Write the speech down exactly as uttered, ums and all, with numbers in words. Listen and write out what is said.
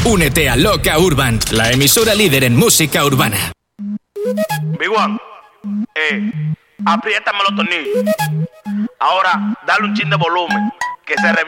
Únete a Loca Urban, la emisora líder en música urbana. Big One, eh, apriétame los tornillos. Ahora, dale un chin de volumen, que se reviente.